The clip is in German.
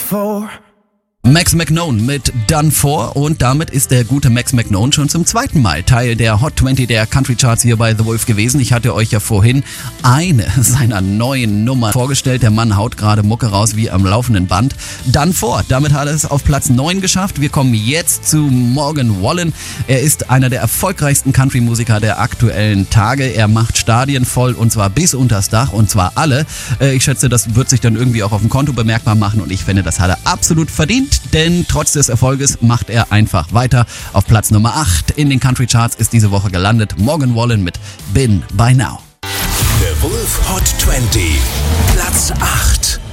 for. Max McKnone mit Done For und damit ist der gute Max McKnone schon zum zweiten Mal Teil der Hot 20 der Country Charts hier bei The Wolf gewesen. Ich hatte euch ja vorhin eine seiner neuen Nummern vorgestellt. Der Mann haut gerade Mucke raus wie am laufenden Band. Done For, damit hat er es auf Platz 9 geschafft. Wir kommen jetzt zu Morgan Wallen. Er ist einer der erfolgreichsten Country-Musiker der aktuellen Tage. Er macht Stadien voll und zwar bis unters Dach und zwar alle. Ich schätze, das wird sich dann irgendwie auch auf dem Konto bemerkbar machen und ich finde, das hat er absolut verdient. Denn trotz des Erfolges macht er einfach weiter. Auf Platz Nummer 8 in den Country Charts ist diese Woche gelandet Morgan Wallen mit Been By Now. The Wolf Hot 20, Platz 8.